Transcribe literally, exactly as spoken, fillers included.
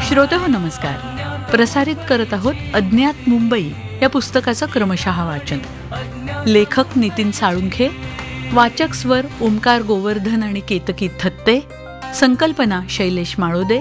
श्रोतेहो नमस्कार. प्रसारित करत आहोत अज्ञात मुंबई या पुस्तकाचं क्रमशः वाचन. लेखक नितीन साळुंखे, वाचक स्वर ओमकार गोवर्धन आणि केतकी थत्ते, संकल्पना शैलेश माळोदे,